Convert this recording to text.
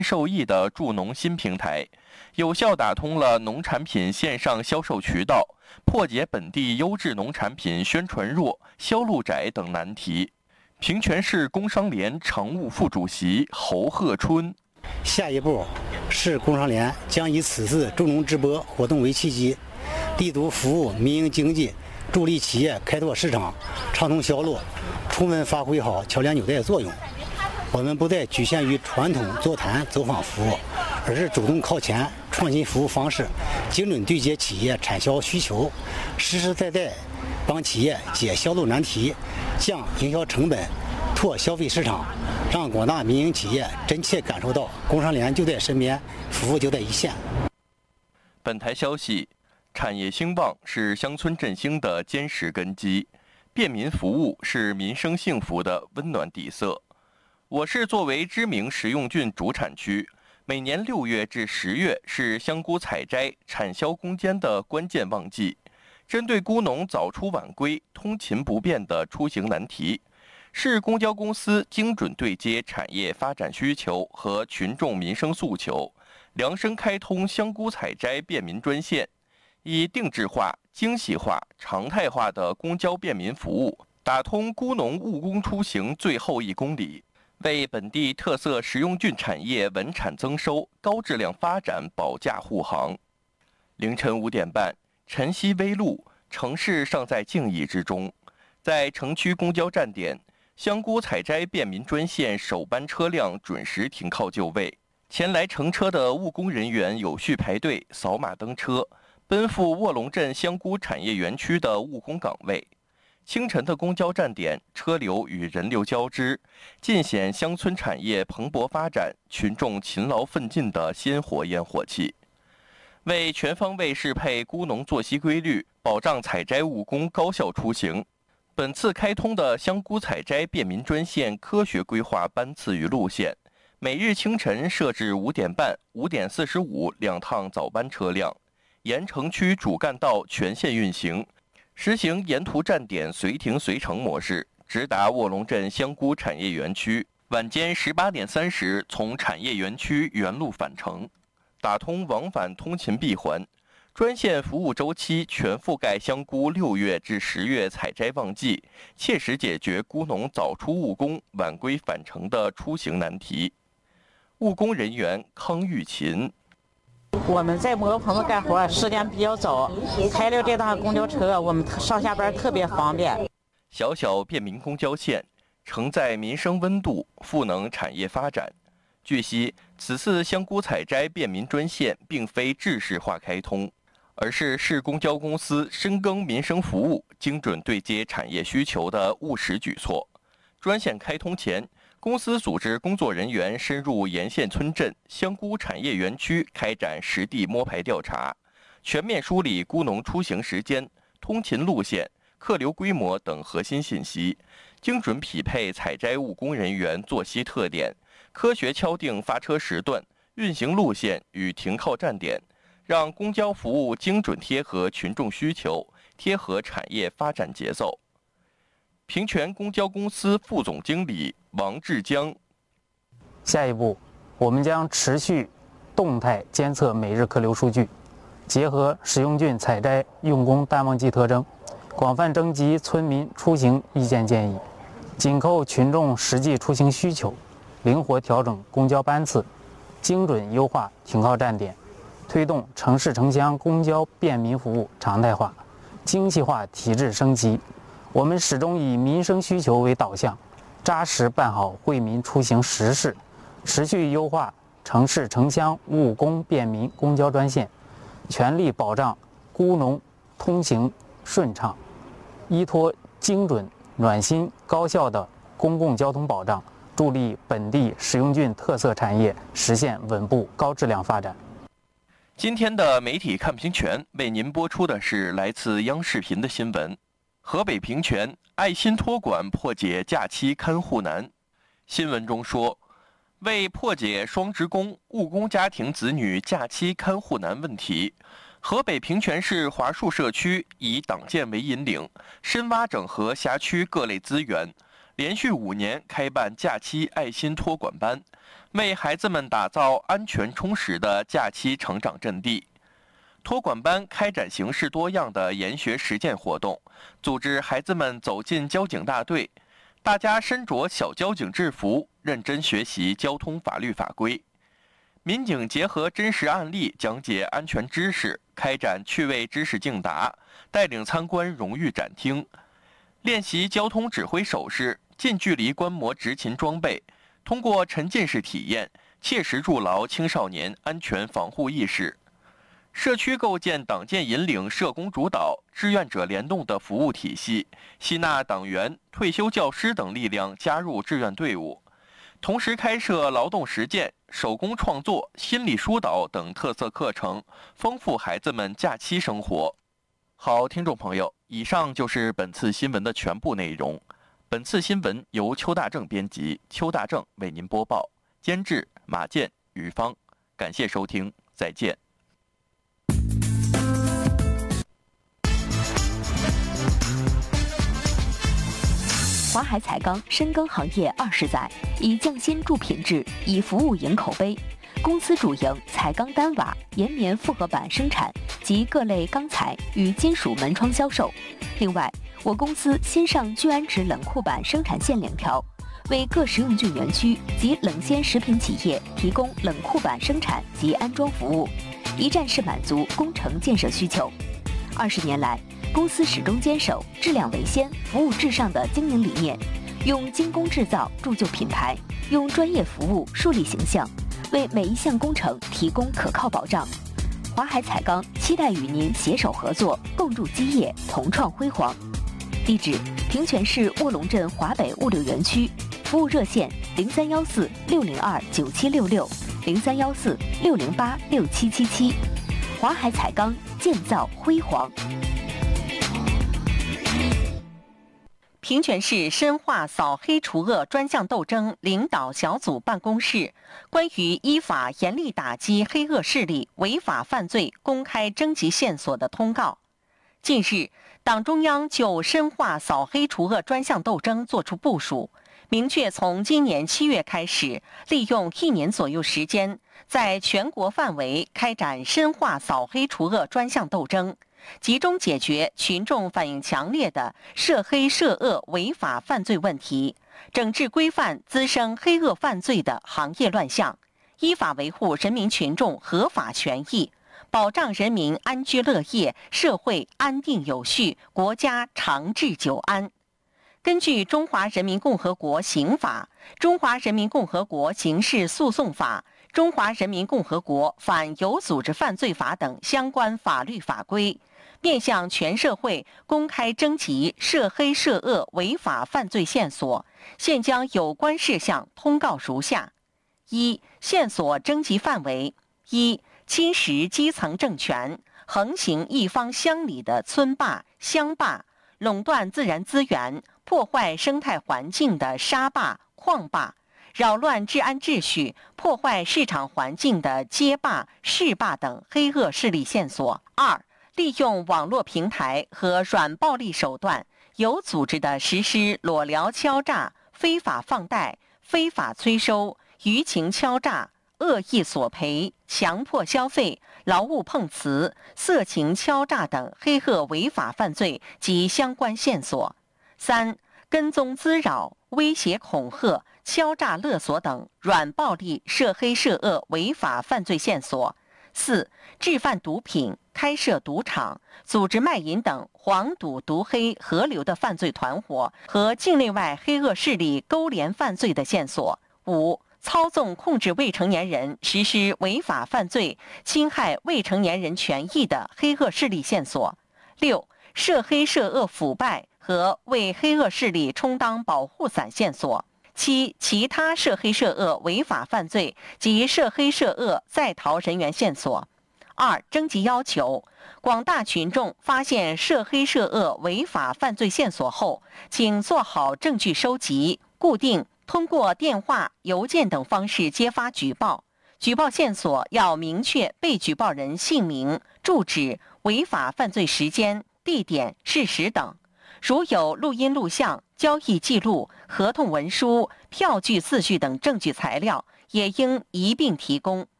受益的助农新平台，有效打通了农产品线上销售渠道，破解本地优质农产品宣传弱、销路窄等难题。平泉市工商联常务副主席侯鹤春： 下一步，市工商联将以此次助农直播活动为契机，力图服务民营经济，助力企业开拓市场，畅通销路，充分发挥好桥梁纽带作用。我们不再局限于传统座谈走访服务，而是主动靠前，创新服务方式，精准对接企业产销需求，实实在在帮企业解销路难题，降营销成本，拓消费市场，让广大民营企业真切感受到工商联就在身边，服务就在一线。 本台消息，产业兴旺是乡村振兴的坚实根基，便民服务是民生幸福的温暖底色。我市作为知名食用菌主产区，每年6月至10月是香菇采摘、产销攻坚的关键旺季。针对菇农早出晚归、通勤不便的出行难题，市公交公司精准对接产业发展需求和群众民生诉求，量身开通香菇采摘便民专线，以定制化、精细化、常态化的公交便民服务，打通菇农务工出行最后1公里，为本地特色食用菌产业稳产增收、高质量发展保驾护航。凌晨5点半，晨曦微露，城市尚在静谧之中。在城区公交站点，香菇采摘便民专线首班车辆准时停靠就位，前来乘车的务工人员有序排队扫码登车，奔赴卧龙镇香菇产业园区的务工岗位。清晨的公交站点，车流与人流交织，尽显乡村产业蓬勃发展、群众勤劳奋进的鲜活烟火气。为全方位适配菇农作息规律，保障采摘务工高效出行，本次开通的香菇采摘便民专线科学规划班次与路线，每日清晨设置5点半、5点452趟早班车辆，沿城区主干道全线运行，实行沿途站点随停随乘模式，直达卧龙镇香菇产业园区，晚间18点30从产业园区原路返程，打通往返通勤闭环。专线服务周期全覆盖香菇6月至10月采摘旺季，切实解决菇农早出务工、晚归返程的出行难题。务工人员康玉琴： 我们在磨棚子干活，时间比较早，开了这趟公交车，我们上下班特别方便。 小小便民公交线，承载民生温度，赋能产业发展。据悉，此次香菇采摘便民专线并非制式化开通，而是市公交公司深耕民生服务、精准对接产业需求的务实举措。专线开通前，公司组织工作人员深入沿线村镇、香菇产业园区开展实地摸排调查，全面梳理菇农出行时间、通勤路线、客流规模等核心信息，精准匹配采摘务工人员作息特点，科学敲定发车时段、运行路线与停靠站点，让公交服务精准贴合群众需求，贴合产业发展节奏。平泉公交公司副总经理王志江： 下一步，我们将持续动态监测每日客流数据，结合食用菌采摘用工淡旺季特征，广泛征集村民出行意见建议，紧扣群众实际出行需求，灵活调整公交班次，精准优化停靠站点，推动城市城乡公交便民服务常态化、精细化体制升级。我们始终以民生需求为导向，扎实办好惠民出行实事，持续优化城市城乡务工便民公交专线，全力保障菇农通行顺畅，依托精准、暖心、高效的公共交通保障，助力本地食用菌特色产业实现稳步高质量发展。 今天的媒体看平泉为您播出的是来自央视频的新闻。河北平泉爱心托管破解假期看护难。新闻中说，为破解双职工、务工家庭子女假期看护难问题，河北平泉市华树社区以党建为引领，深挖整合辖区各类资源， 连续5年开办假期爱心托管班，为孩子们打造安全充实的假期成长阵地。托管班开展形式多样的研学实践活动，组织孩子们走进交警大队，大家身着小交警制服，认真学习交通法律法规。民警结合真实案例讲解安全知识，开展趣味知识竞答，带领参观荣誉展厅，练习交通指挥手势，近距离观摩执勤装备，通过沉浸式体验，切实筑牢青少年安全防护意识。社区构建党建引领、社工主导、志愿者联动的服务体系，吸纳党员、退休教师等力量加入志愿队伍，同时开设劳动实践、手工创作、心理疏导等特色课程，丰富孩子们假期生活。好，听众朋友，以上就是本次新闻的全部内容。本次新闻由邱大正编辑，邱大正为您播报，监制马健、于芳。感谢收听，再见。 华海彩钢深耕行业20载，以匠心铸品质，以服务赢口碑。公司主营彩钢单瓦、岩棉复合板生产及各类钢材与金属门窗销售。另外，我公司新上聚氨酯冷库板生产线2条，为各食用菌园区及冷鲜食品企业提供冷库板生产及安装服务，一站式满足工程建设需求。20年来，公司始终坚守质量为先、服务至上的经营理念，用精工制造铸就品牌，用专业服务树立形象，为每一项工程提供可靠保障。华海彩钢期待与您携手合作，共筑基业，同创辉煌。地址：平泉市卧龙镇华北物流园区，服务热线0314-602-9766，0314-608-6777。华海彩钢，建造辉煌。 平泉市深化扫黑除恶专项斗争领导小组办公室关于依法严厉打击黑恶势力违法犯罪公开征集线索的通告。近日，党中央就深化扫黑除恶专项斗争作出部署，明确从今年7月开始，利用1年左右时间，在全国范围开展深化扫黑除恶专项斗争，集中解决群众反映强烈的涉黑涉恶违法犯罪问题，整治规范滋生黑恶犯罪的行业乱象，依法维护人民群众合法权益，保障人民安居乐业，社会安定有序，国家长治久安。根据《中华人民共和国刑法》、《中华人民共和国刑事诉讼法》、《中华人民共和国反有组织犯罪法》等相关法律法规，面向全社会公开征集涉黑涉恶违法犯罪线索，现将有关事项通告如下：一、线索征集范围：一、侵蚀基层政权、横行一方乡里的村霸、乡霸，垄断自然资源、破坏生态环境的沙霸、矿霸，扰乱治安秩序、破坏市场环境的街霸、市霸等黑恶势力线索。二、利用网络平台和软暴力手段，有组织地实施裸聊敲诈、非法放贷、非法催收、舆情敲诈、恶意索赔、强迫消费、劳务碰瓷、色情敲诈等黑恶违法犯罪及相关线索。三、跟踪滋扰、威胁恐吓、敲诈勒索等软暴力涉黑涉恶违法犯罪线索。四、制贩毒品、开设赌场、组织卖淫等黄赌毒黑合流的犯罪团伙和境内外黑恶势力勾连犯罪的线索。五、操纵控制未成年人实施违法犯罪、侵害未成年人权益的黑恶势力线索。六、涉黑涉恶腐败和为黑恶势力充当保护伞线索。七、其他涉黑涉恶违法犯罪及涉黑涉恶在逃人员线索。二、征集要求：广大群众发现涉黑涉恶违法犯罪线索后，请做好证据收集，固定通过电话、邮件等方式揭发举报。举报线索要明确被举报人姓名、住址、违法犯罪时间、地点、事实等。 如有录音录像、交易记录、合同文书、票据字据等证据材料，也应一并提供。